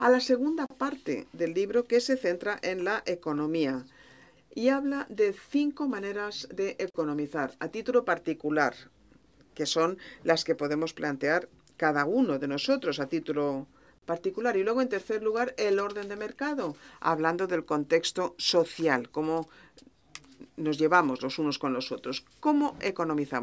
a la segunda parte del libro, que se centra en la economía y habla de 5 maneras de economizar a título particular, que son las que podemos plantear cada uno de nosotros a título particular. Y luego, en tercer lugar, el orden de mercado, hablando del contexto social, cómo nos llevamos los unos con los otros, cómo economizamos.